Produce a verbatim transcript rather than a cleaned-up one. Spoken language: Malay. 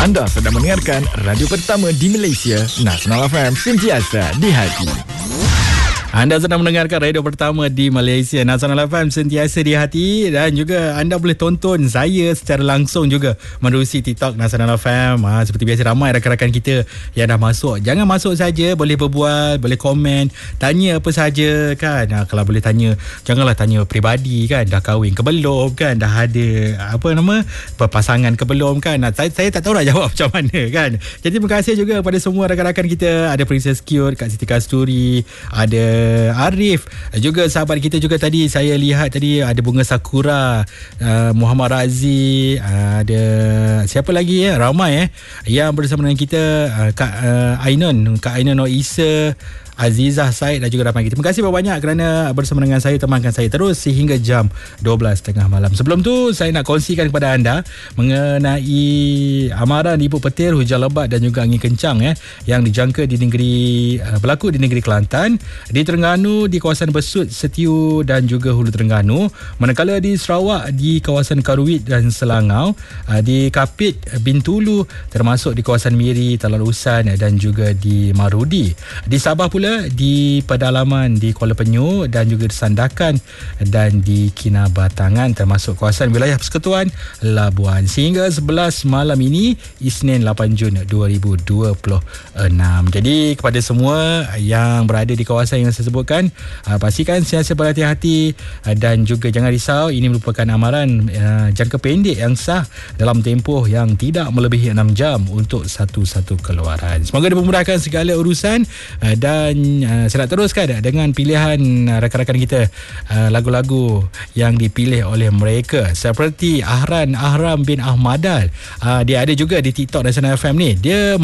Anda sedang mendengarkan radio pertama di Malaysia, Nasional F M, sentiasa di hati. Anda sedang mendengarkan radio pertama di Malaysia, Nasional F M, sentiasa di hati. Dan juga anda boleh tonton saya secara langsung juga menerusi TikTok Nasional F M. ha, Seperti biasa, ramai rakan-rakan kita yang dah masuk. Jangan masuk saja, boleh berbual, boleh komen, tanya apa saja kan. ha, Kalau boleh tanya, janganlah tanya peribadi kan. Dah kahwin ke belum kan, dah ada apa nama pasangan ke belum kan. ha, saya, saya tak tahu nak jawab macam mana kan. Jadi terima kasih juga kepada semua rakan-rakan kita. Ada Princess Cute, Kak Siti Kasturi, ada Arif, juga sahabat kita juga tadi saya lihat tadi ada Bunga Sakura, uh, Muhammad Razi, uh, ada siapa lagi ya, ramai eh yang bersama dengan kita, uh, Kak uh, Ainun, Kak Ainun Noisa, Azizah Said dan juga ramai kita. Terima kasih banyak kerana bersama dengan saya, temankan saya terus sehingga jam dua belas tiga puluh malam. Sebelum tu saya nak kongsikan kepada anda mengenai amaran ibu petir, hujan lebat dan juga angin kencang eh yang dijangka di negeri uh, berlaku di negeri Kelantan, di Terengganu, di kawasan Besut, Setiu dan juga Hulu Terengganu, manakala di Sarawak, di kawasan Karuwit dan Selangau, uh, di Kapit, Bintulu, termasuk di kawasan Miri, Talalusan dan juga di Marudi. Di Sabah pula, di pedalaman di Kuala Penyu dan juga di Sandakan dan di Kinabatangan, termasuk kawasan wilayah Persekutuan Labuan. Sehingga sebelas malam ini, Isnin lapan Jun dua ribu dua puluh enam. Jadi kepada semua yang berada di kawasan yang saya sebutkan, pastikan sentiasa berhati-hati dan juga jangan risau, ini merupakan amaran uh, jangka pendek yang sah dalam tempoh yang tidak melebihi enam jam untuk satu-satu keluaran. Semoga dimudahkan segala urusan uh, dan uh, saya nak teruskan dengan pilihan uh, rakan-rakan kita, uh, lagu-lagu yang dipilih oleh mereka, seperti Ahran Ahram bin Ahmadal. uh, dia ada juga di TikTok Nasional F M ni. Dia